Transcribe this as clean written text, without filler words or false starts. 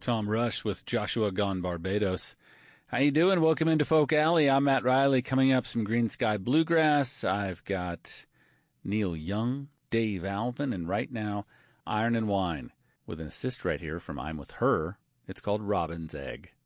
Tom Rush with Joshua Gone Barbados. How you doing? Welcome into Folk Alley. I'm Matt Riley. Coming up, some Green Sky Bluegrass. I've got Neil Young, Dave Alvin, and right now, Iron and Wine with an assist right here from I'm With Her. It's called Robin's Egg.